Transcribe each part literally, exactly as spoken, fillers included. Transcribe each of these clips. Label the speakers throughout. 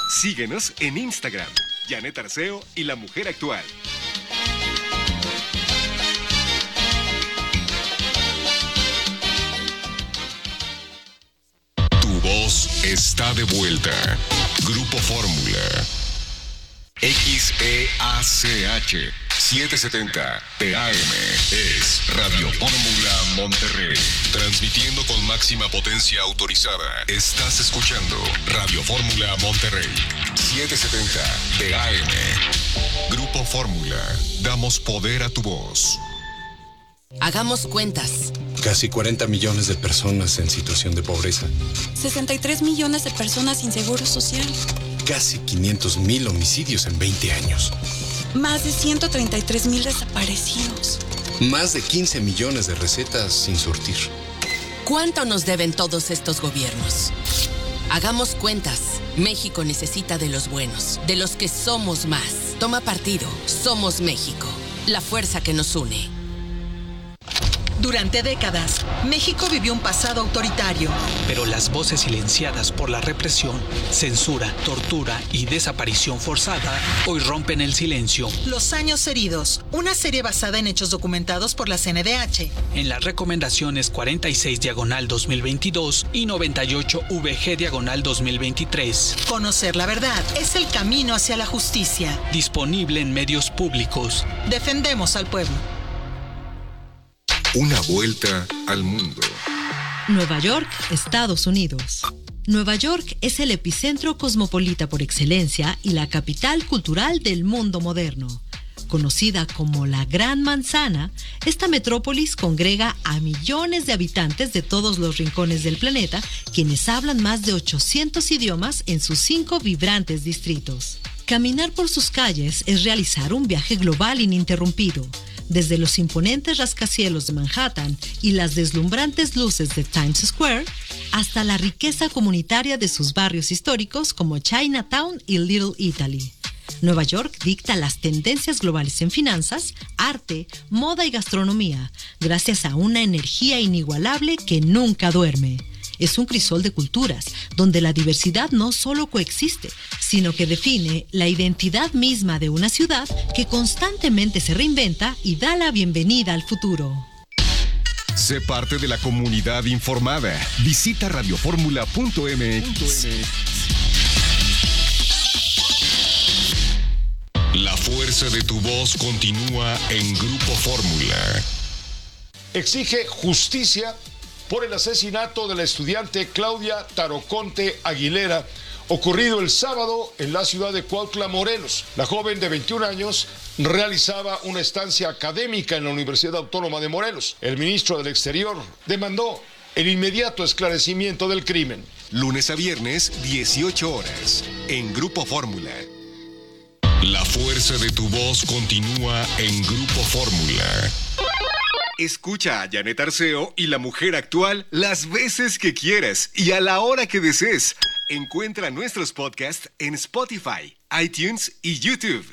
Speaker 1: Síguenos en Instagram, Janet Arceo y La Mujer Actual. Tu voz está de vuelta. Grupo Fórmula. X E A C H setecientos setenta P A M es Radio Fórmula Monterrey. Transmitiendo con máxima potencia autorizada. Estás escuchando Radio Fórmula Monterrey. setecientos setenta P A M. Grupo Fórmula. Damos poder a tu voz.
Speaker 2: Hagamos cuentas.
Speaker 3: Casi cuarenta millones de personas en situación de pobreza.
Speaker 4: sesenta y tres millones de personas sin seguro social.
Speaker 3: Casi quinientos mil homicidios en veinte años.
Speaker 4: Más de ciento treinta y tres mil desaparecidos.
Speaker 3: Más de quince millones de recetas sin surtir.
Speaker 2: ¿Cuánto nos deben todos estos gobiernos? Hagamos cuentas. México necesita de los buenos, de los que somos más. Toma partido. Somos México. La fuerza que nos une.
Speaker 5: Durante décadas, México vivió un pasado autoritario.
Speaker 6: Pero las voces silenciadas por la represión, censura, tortura y desaparición forzada hoy rompen el silencio.
Speaker 5: Los años heridos, una serie basada en hechos documentados por la C N D H.
Speaker 6: En las recomendaciones cuarenta y seis diagonal dos mil veintidós y noventa y ocho V G diagonal dos mil veintitrés.
Speaker 5: Conocer la verdad es el camino hacia la justicia.
Speaker 6: Disponible en medios públicos.
Speaker 5: Defendemos al pueblo.
Speaker 1: Una vuelta al mundo.
Speaker 7: Nueva York, Estados Unidos. Nueva York es el epicentro cosmopolita por excelencia y la capital cultural del mundo moderno. Conocida como la Gran Manzana, esta metrópolis congrega a millones de habitantes de todos los rincones del planeta, quienes hablan más de ochocientos idiomas en sus cinco vibrantes distritos. Caminar por sus calles es realizar un viaje global ininterrumpido. Desde los imponentes rascacielos de Manhattan y las deslumbrantes luces de Times Square, hasta la riqueza comunitaria de sus barrios históricos como Chinatown y Little Italy. Nueva York dicta las tendencias globales en finanzas, arte, moda y gastronomía, gracias a una energía inigualable que nunca duerme. Es un crisol de culturas, donde la diversidad no solo coexiste, sino que define la identidad misma de una ciudad que constantemente se reinventa y da la bienvenida al futuro.
Speaker 1: Sé parte de la comunidad informada. Visita radioformula punto m x. La fuerza de tu voz continúa en Grupo Fórmula.
Speaker 8: Exige justicia por el asesinato de la estudiante Claudia Taroconte Aguilera, ocurrido el sábado en la ciudad de Cuautla, Morelos. La joven de veintiún años realizaba una estancia académica en la Universidad Autónoma de Morelos. El ministro del Exterior demandó el inmediato esclarecimiento del crimen.
Speaker 1: Lunes a viernes, dieciocho horas, en Grupo Fórmula. La fuerza de tu voz continúa en Grupo Fórmula. Escucha a Janet Arceo y La Mujer Actual las veces que quieras y a la hora que desees. Encuentra nuestros podcasts en Spotify, iTunes y YouTube.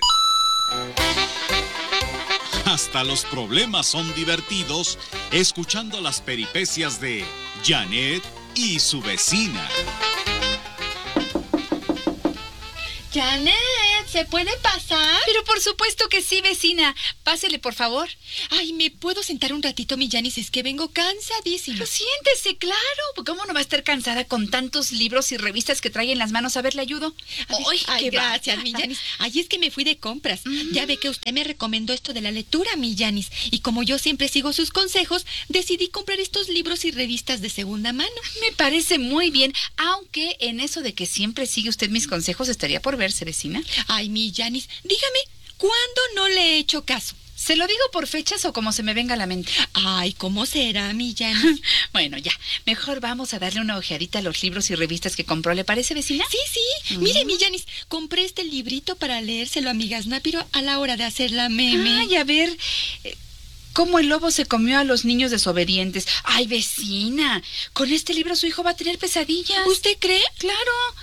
Speaker 9: Hasta los problemas son divertidos escuchando las peripecias de Janet y su vecina.
Speaker 10: Janet, ¿se puede pasar?
Speaker 11: Pero por supuesto que sí, vecina. Pásele, por favor.
Speaker 10: Ay, ¿me puedo sentar un ratito, mi Janis? Es que vengo cansadísima.
Speaker 11: Pero siéntese, claro. ¿Cómo no va a estar cansada con tantos libros y revistas que trae en las manos? A ver, ¿le ayudo?
Speaker 10: Ay, Ay gracias, va. mi Janis. Ay, es que me fui de compras. Mm. Ya ve que usted me recomendó esto de la lectura, mi Janis. Y como yo siempre sigo sus consejos, decidí comprar estos libros y revistas de segunda mano.
Speaker 11: Me parece muy bien, aunque en eso de que siempre sigue usted mis consejos estaría por verse, vecina.
Speaker 10: Ay, mi Janis, dígame, ¿cuándo no le he hecho caso?
Speaker 11: ¿Se lo digo por fechas o como se me venga a la mente?
Speaker 10: Ay, ¿cómo será, mi Janis?
Speaker 11: Bueno, ya, mejor vamos a darle una ojeadita a los libros y revistas que compró, ¿le parece, vecina?
Speaker 10: Sí, sí, mm. Mire, mi Janis, compré este librito para leérselo a mi Gaznapiro a la hora de hacer la meme.
Speaker 11: Ay, a ver... Eh... ¿Cómo el lobo se comió a los niños desobedientes? ¡Ay, vecina! Con este libro su hijo va a tener pesadillas.
Speaker 10: ¿Usted cree?
Speaker 11: Claro.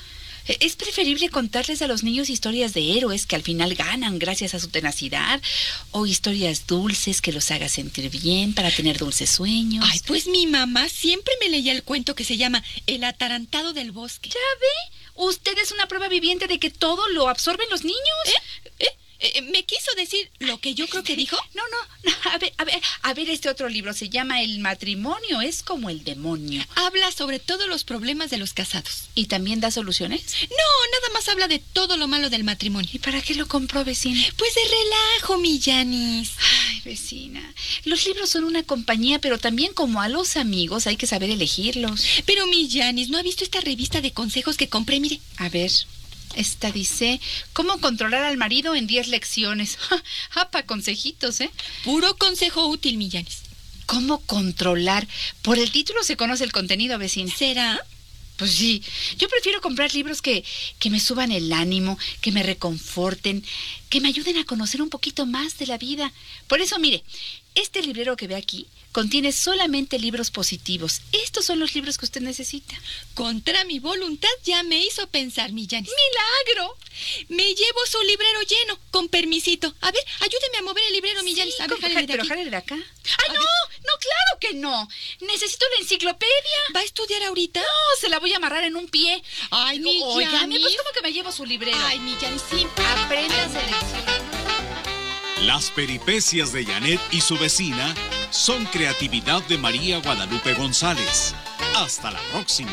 Speaker 11: Es preferible contarles a los niños historias de héroes que al final ganan gracias a su tenacidad, o historias dulces que los haga sentir bien para tener dulces sueños.
Speaker 10: Ay, pues mi mamá siempre me leía el cuento que se llama El atarantado del bosque.
Speaker 11: ¿Ya ve? Usted es una prueba viviente de que todo lo absorben los niños.
Speaker 10: ¿Eh? ¿Eh? Eh, ¿Me quiso decir lo que yo creo que dijo?
Speaker 11: No, no, no, a ver, a ver, a ver, este otro libro se llama El matrimonio es como el demonio.
Speaker 10: Habla sobre todos los problemas de los casados.
Speaker 11: ¿Y también da soluciones?
Speaker 10: No, nada más habla de todo lo malo del matrimonio.
Speaker 11: ¿Y para qué lo compró, vecina?
Speaker 10: Pues de relajo, mi Yanis.
Speaker 11: Ay, vecina, los libros son una compañía, pero también como a los amigos hay que saber elegirlos.
Speaker 10: Pero mi Yanis, ¿no ha visto esta revista de consejos que compré? Mire.
Speaker 11: A ver... Esta dice, ¿cómo controlar al marido en diez lecciones? Ah, pa' consejitos, ¿eh?
Speaker 10: Puro consejo útil, mi Yanis.
Speaker 11: ¿Cómo controlar? Por el título se conoce el contenido, vecina.
Speaker 10: ¿Será?
Speaker 11: Pues sí, yo prefiero comprar libros que, que me suban el ánimo, que me reconforten, que me ayuden a conocer un poquito más de la vida. Por eso, mire, este librero que ve aquí contiene solamente libros positivos. Estos son los libros que usted necesita.
Speaker 10: Contra mi voluntad ya me hizo pensar, mi Yanis.
Speaker 11: ¡Milagro!
Speaker 10: Me llevo su librero lleno, con permisito. A ver, ayúdeme a mover el librero, mi Yanis.
Speaker 11: Sí,
Speaker 10: a ver, jálele de
Speaker 11: pero
Speaker 10: aquí.
Speaker 11: jálele de acá. ¡Ay, no! No, claro que no. Necesito la enciclopedia.
Speaker 10: ¿Va a estudiar ahorita?
Speaker 11: No, se la voy a amarrar en un pie.
Speaker 10: Ay, mi
Speaker 11: Oiga,
Speaker 10: Yanis.
Speaker 11: pues ¿cómo que me llevo su librero?
Speaker 10: Ay, mi Yanis, sí.
Speaker 11: Aprenda a seleccionar.
Speaker 9: Las peripecias de Janet y su vecina son creatividad de María Guadalupe González. Hasta la próxima.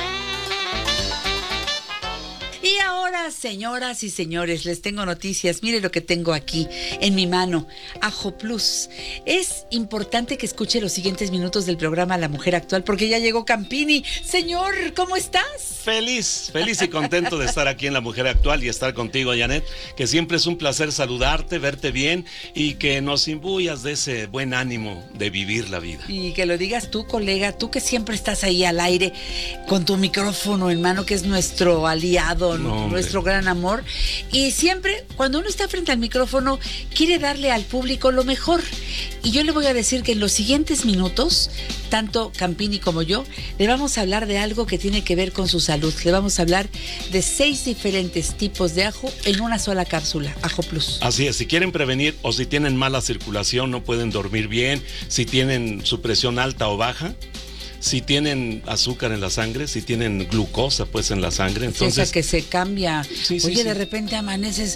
Speaker 12: Y ahora, señoras y señores, les tengo noticias. Mire lo que tengo aquí en mi mano. Ajo Plus. Es importante que escuche los siguientes minutos del programa La Mujer Actual porque ya llegó Campini. Señor, ¿cómo estás?
Speaker 13: Feliz, feliz y contento de estar aquí en La Mujer Actual y estar contigo, Janet, que siempre es un placer saludarte, verte bien y que nos imbuyas de ese buen ánimo de vivir la vida.
Speaker 12: Y que lo digas tú, colega, tú que siempre estás ahí al aire con tu micrófono en mano, que es nuestro aliado, no, nuestro gran amor. Y siempre, cuando uno está frente al micrófono, quiere darle al público lo mejor. Y yo le voy a decir que en los siguientes minutos, tanto Campini como yo, le vamos a hablar de algo que tiene que ver con su salud. Le vamos a hablar de seis diferentes tipos de ajo en una sola cápsula, Ajo Plus.
Speaker 13: Así es, si quieren prevenir o si tienen mala circulación, no pueden dormir bien, si tienen su presión alta o baja, si tienen azúcar en la sangre, si tienen glucosa pues en la sangre, entonces...
Speaker 12: Esa que se cambia.
Speaker 13: Sí, sí,
Speaker 12: Oye,
Speaker 13: sí.
Speaker 12: de repente amaneces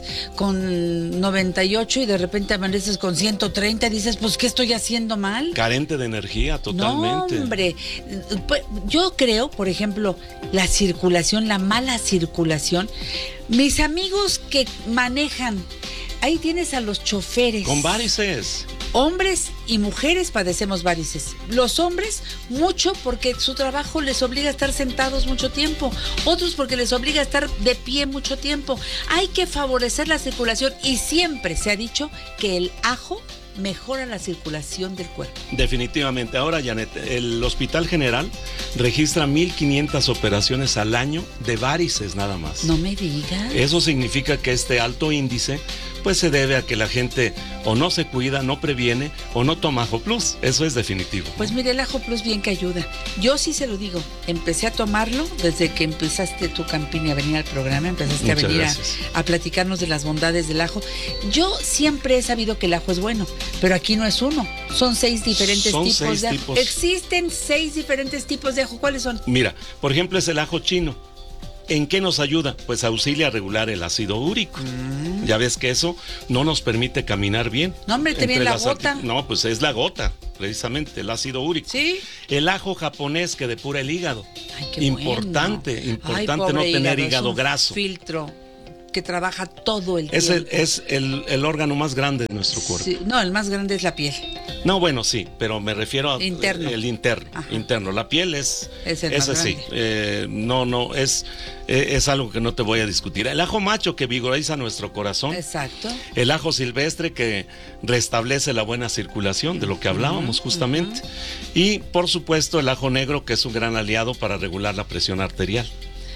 Speaker 12: con noventa y ocho y de repente amaneces con ciento treinta y dices, pues, ¿qué estoy haciendo mal?
Speaker 13: Carente de energía, totalmente.
Speaker 12: No, hombre. Pues, yo creo, por ejemplo, la circulación, la mala circulación. Mis amigos que manejan, ahí tienes a los choferes.
Speaker 13: Con varices.
Speaker 12: Hombres y mujeres padecemos varices. Los hombres mucho porque su trabajo les obliga a estar sentados mucho tiempo. Otros porque les obliga a estar de pie mucho tiempo. Hay que favorecer la circulación y siempre se ha dicho que el ajo mejora la circulación del cuerpo.
Speaker 13: Definitivamente. Ahora, Janet, el Hospital General registra mil quinientas operaciones al año de varices nada más.
Speaker 12: No me digas.
Speaker 13: Eso significa que este alto índice pues se debe a que la gente o no se cuida, no previene o no toma Ajo Plus. Eso es definitivo.
Speaker 12: Pues mire, el Ajo Plus bien que ayuda. Yo sí se lo digo, empecé a tomarlo desde que empezaste tú, Campini, a venir al programa, empezaste
Speaker 13: Muchas
Speaker 12: a venir a, a platicarnos de las bondades del ajo. Yo siempre he sabido que el ajo es bueno, pero aquí no es uno, son seis diferentes
Speaker 13: Son
Speaker 12: tipos
Speaker 13: seis
Speaker 12: de ajo.
Speaker 13: tipos.
Speaker 12: Existen seis diferentes tipos de ajo. ¿Cuáles son?
Speaker 13: Mira, por ejemplo, es el ajo chino. ¿En qué nos ayuda? Pues auxilia a regular el ácido úrico. Mm. Ya ves que eso no nos permite caminar bien.
Speaker 12: No, hombre, te viene la gota.
Speaker 13: No, pues es la gota, precisamente, el ácido úrico.
Speaker 12: Sí.
Speaker 13: El ajo japonés que depura el hígado.
Speaker 12: Ay, qué
Speaker 13: importante,
Speaker 12: bueno.
Speaker 13: importante
Speaker 12: Ay,
Speaker 13: no tener
Speaker 12: hígado,
Speaker 13: hígado
Speaker 12: es un
Speaker 13: graso.
Speaker 12: Filtro que trabaja todo el
Speaker 13: Es,
Speaker 12: tiempo.
Speaker 13: el, es el, el órgano más grande de nuestro cuerpo.
Speaker 12: Sí, no, el más grande es la piel.
Speaker 13: No, bueno, sí, pero me refiero a
Speaker 12: interno.
Speaker 13: el interno,
Speaker 12: Ajá.
Speaker 13: interno. La piel es,
Speaker 12: es el
Speaker 13: ese
Speaker 12: más
Speaker 13: sí, eh, no, no, es, eh, es algo que no te voy a discutir. El ajo macho que vigoriza nuestro corazón.
Speaker 12: Exacto.
Speaker 13: El ajo silvestre que restablece la buena circulación, de lo que hablábamos uh-huh, justamente. Uh-huh. Y por supuesto el ajo negro que es un gran aliado para regular la presión arterial.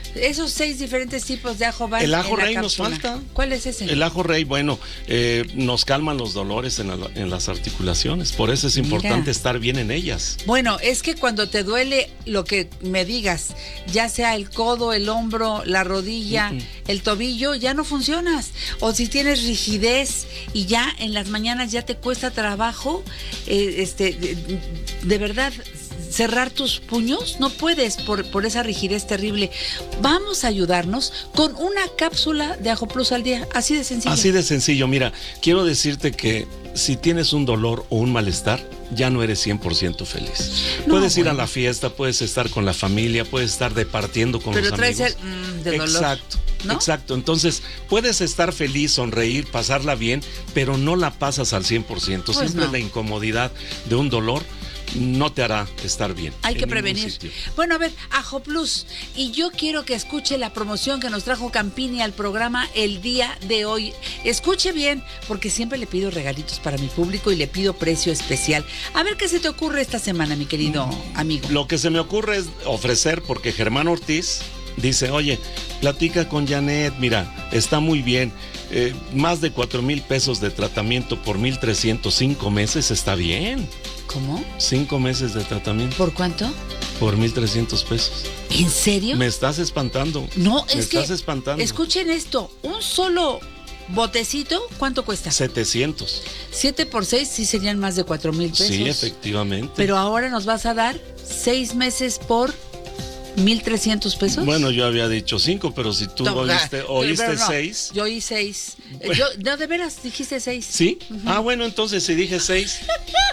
Speaker 12: Esos seis diferentes tipos de ajo van
Speaker 13: El ajo
Speaker 12: en la
Speaker 13: rey nos
Speaker 12: cápsula.
Speaker 13: falta.
Speaker 12: ¿Cuál es ese?
Speaker 13: El ajo rey, bueno, eh, nos calman los dolores en, la, en las articulaciones. Por eso es importante
Speaker 12: Mira.
Speaker 13: estar bien en ellas.
Speaker 12: Bueno, es que cuando te duele lo que me digas, ya sea el codo, el hombro, la rodilla, uh-uh. el tobillo, ya no funcionas. O si tienes rigidez y ya en las mañanas ya te cuesta trabajo, eh, este, de, de verdad, cerrar tus puños, no puedes por, por esa rigidez terrible. Vamos a ayudarnos con una cápsula de Ajo Plus al día, así de sencillo.
Speaker 13: Así de sencillo, mira, quiero decirte que si tienes un dolor o un malestar, ya no eres cien por ciento feliz. No, puedes ir bueno. a la fiesta, puedes estar con la familia, puedes estar departiendo con
Speaker 12: Pero
Speaker 13: los
Speaker 12: traes
Speaker 13: amigos.
Speaker 12: el mm, de dolor.
Speaker 13: Exacto.
Speaker 12: ¿No?
Speaker 13: Exacto, entonces puedes estar feliz, sonreír, pasarla bien, pero no la pasas al cien por ciento.
Speaker 12: Pues
Speaker 13: Siempre
Speaker 12: no.
Speaker 13: la incomodidad de un dolor no te hará estar bien.
Speaker 12: Hay que prevenir. Sitio. Bueno, a ver, Ajo Plus. Y yo quiero que escuche la promoción que nos trajo Campini al programa el día de hoy. Escuche bien, porque siempre le pido regalitos para mi público y le pido precio especial. A ver qué se te ocurre esta semana, mi querido mm. amigo.
Speaker 13: Lo que se me ocurre es ofrecer, porque Germán Ortiz dice, oye, platica con Janet, mira, está muy bien. Eh, más de cuatro mil pesos de tratamiento por mil trescientos cinco meses, está bien.
Speaker 12: ¿Cómo?
Speaker 13: Cinco meses de tratamiento.
Speaker 12: ¿Por cuánto?
Speaker 13: Por mil trescientos pesos.
Speaker 12: ¿En serio?
Speaker 13: Me estás espantando.
Speaker 12: No,
Speaker 13: Me
Speaker 12: es que.
Speaker 13: estás espantando.
Speaker 12: Escuchen esto: un solo botecito, ¿cuánto cuesta?
Speaker 13: setecientos.
Speaker 12: Siete por seis, sí serían más de cuatro mil pesos.
Speaker 13: Sí, efectivamente.
Speaker 12: Pero ahora nos vas a dar seis meses por mil trescientos pesos.
Speaker 13: Bueno, yo había dicho cinco, pero si tú no, oíste, oíste
Speaker 12: no,
Speaker 13: seis.
Speaker 12: Yo oí seis. Bueno. Yo, no, de veras, dijiste seis.
Speaker 13: ¿Sí? Uh-huh. Ah, bueno, entonces si dije seis.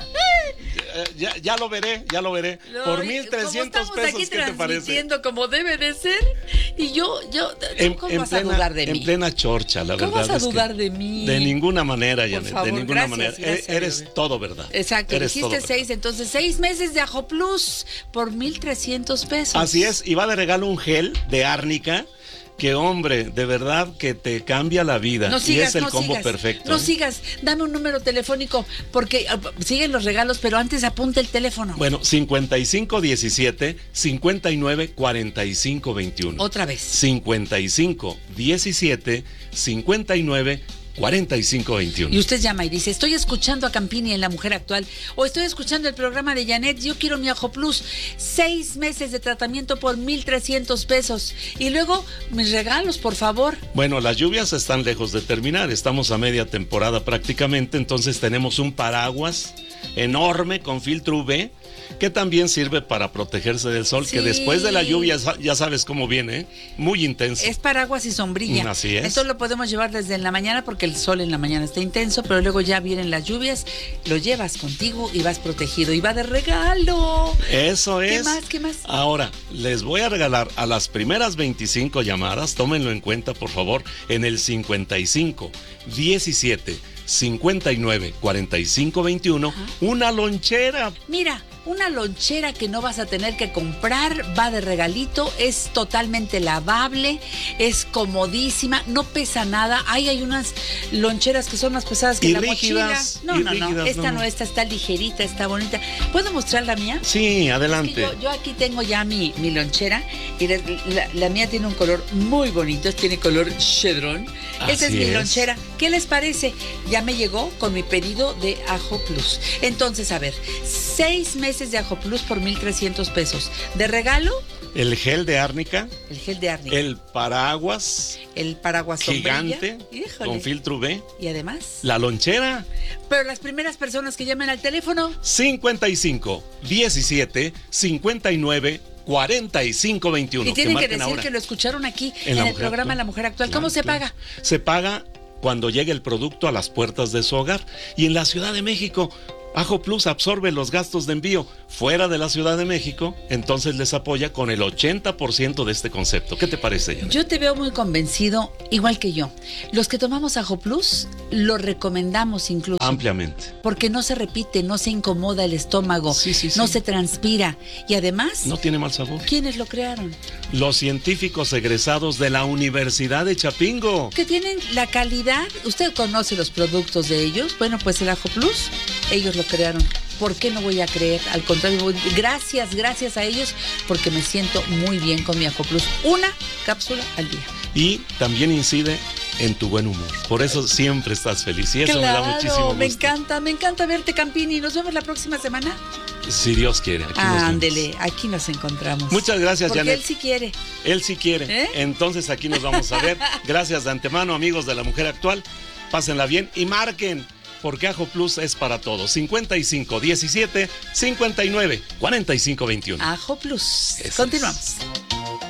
Speaker 13: Ya, ya lo veré, ya lo veré. No, por mil trescientos pesos, ¿qué te parece?
Speaker 12: Como debe de ser. Y yo, yo,
Speaker 13: en,
Speaker 12: ¿cómo
Speaker 13: en
Speaker 12: vas
Speaker 13: plena,
Speaker 12: a dudar de mí?
Speaker 13: En plena chorcha, la
Speaker 12: ¿Cómo
Speaker 13: verdad.
Speaker 12: ¿Cómo vas a dudar
Speaker 13: es
Speaker 12: de mí?
Speaker 13: De ninguna manera, Janet,
Speaker 12: favor,
Speaker 13: de ninguna
Speaker 12: gracias,
Speaker 13: manera.
Speaker 12: Gracias,
Speaker 13: eres
Speaker 12: Dios.
Speaker 13: todo verdad.
Speaker 12: Exacto,
Speaker 13: eres
Speaker 12: dijiste seis, entonces seis meses de Ajo Plus por mil trescientos pesos.
Speaker 13: Así es, y va de regalo un gel de árnica. Que hombre, de verdad que te cambia la vida.
Speaker 12: No sigas,
Speaker 13: y es el
Speaker 12: no
Speaker 13: combo
Speaker 12: sigas,
Speaker 13: perfecto.
Speaker 12: No
Speaker 13: ¿eh?
Speaker 12: sigas, dame un número telefónico, porque uh, siguen los regalos, pero antes apunta el teléfono.
Speaker 13: Bueno, cincuenta y cinco diecisiete, cincuenta y nueve cuarenta y cinco veintiuno.
Speaker 12: Otra vez.
Speaker 13: cincuenta y cinco diecisiete, cincuenta y nueve cuarenta y cinco veintiuno.
Speaker 12: Y usted llama y dice, estoy escuchando a Campini en La Mujer Actual, o estoy escuchando el programa de Janet, yo quiero mi Ajo Plus, seis meses de tratamiento por mil trescientos pesos. Y luego, mis regalos, por favor.
Speaker 13: Bueno, las lluvias están lejos de terminar, estamos a media temporada prácticamente, entonces tenemos un paraguas enorme con filtro U V, que también sirve para protegerse del sol, sí. Que después de la lluvia ya sabes cómo viene, ¿eh? Muy intenso.
Speaker 12: Es paraguas y sombrilla.
Speaker 13: Así es.
Speaker 12: Entonces lo podemos llevar desde en la mañana porque el sol en la mañana está intenso, pero luego ya vienen las lluvias, lo llevas contigo y vas protegido y va de regalo.
Speaker 13: Eso es.
Speaker 12: ¿Qué más? ¿Qué más?
Speaker 13: Ahora, les voy a regalar a las primeras veinticinco llamadas, tómenlo en cuenta por favor, en el cincuenta y cinco diecisiete, cincuenta y nueve cuarenta y cinco veintiuno, ajá, una lonchera.
Speaker 12: Mira, una lonchera que no vas a tener que comprar, va de regalito, es totalmente lavable, es comodísima, no pesa nada. Ahí hay unas loncheras que son más pesadas que
Speaker 13: y
Speaker 12: la
Speaker 13: rígidas,
Speaker 12: mochila. No,
Speaker 13: y
Speaker 12: no,
Speaker 13: rígidas,
Speaker 12: no, esta
Speaker 13: no,
Speaker 12: no,
Speaker 13: no,
Speaker 12: esta está ligerita, está bonita. ¿Puedo mostrar la mía?
Speaker 13: Sí, adelante.
Speaker 12: Es que yo, yo aquí tengo ya mi, mi lonchera y la, la, la mía tiene un color muy bonito, tiene color chedrón. Esa es mi es. lonchera. ¿Qué les parece? Ya me llegó con mi pedido de Ajo Plus. Entonces, a ver, seis meses de Ajo Plus por mil trescientos pesos. De regalo,
Speaker 13: el gel de árnica.
Speaker 12: El gel de árnica.
Speaker 13: El paraguas.
Speaker 12: El paraguas
Speaker 13: gigante. Con filtro U V.
Speaker 12: Y además,
Speaker 13: la lonchera.
Speaker 12: Pero las primeras personas que llamen al teléfono.
Speaker 13: cincuenta y cinco diecisiete, cincuenta y nueve cuarenta y cinco veintiuno.
Speaker 12: Y tienen que, que decir
Speaker 13: ahora.
Speaker 12: que lo escucharon aquí
Speaker 13: en,
Speaker 12: en el programa actual. La Mujer Actual.
Speaker 13: Claro,
Speaker 12: ¿Cómo se
Speaker 13: claro.
Speaker 12: paga?
Speaker 13: Se paga cuando llegue el producto a las puertas de su hogar. Y en la Ciudad de México, Ajo Plus absorbe los gastos de envío. Fuera de la Ciudad de México, entonces les apoya con el ochenta por ciento de este concepto. ¿Qué te parece, Janet?
Speaker 12: Yo te veo muy convencido, igual que yo. Los que tomamos Ajo Plus, lo recomendamos incluso.
Speaker 13: Ampliamente.
Speaker 12: Porque no se repite, no se incomoda el estómago,
Speaker 13: sí, sí, sí.
Speaker 12: no se transpira. Y además...
Speaker 13: no tiene mal sabor.
Speaker 12: ¿Quiénes lo crearon?
Speaker 13: Los científicos egresados de la Universidad de Chapingo.
Speaker 12: Que tienen la calidad. ¿Usted conoce los productos de ellos? Bueno, pues el Ajo Plus, ellos lo crearon. ¿por qué no voy a creer? Al contrario, gracias, gracias a ellos, porque me siento muy bien con mi Ajo Plus. Una cápsula al día.
Speaker 13: Y también incide en tu buen humor. Por eso siempre estás feliz. Y eso
Speaker 12: claro,
Speaker 13: me da muchísimo gusto.
Speaker 12: Me encanta, me encanta verte, Campini. Nos vemos la próxima semana.
Speaker 13: Si Dios quiere. Aquí
Speaker 12: Ándele, aquí nos encontramos.
Speaker 13: Muchas gracias,
Speaker 12: Porque
Speaker 13: Janet.
Speaker 12: él sí quiere.
Speaker 13: Él sí quiere. ¿Eh? Entonces aquí nos vamos a ver. Gracias de antemano, amigos de La Mujer Actual. Pásenla bien y marquen, porque Ajo Plus es para todos. cincuenta y cinco diecisiete cincuenta y nueve cuarenta y cinco veintiuno.
Speaker 12: Ajo Plus.
Speaker 13: Eso
Speaker 12: Continuamos.
Speaker 13: Es.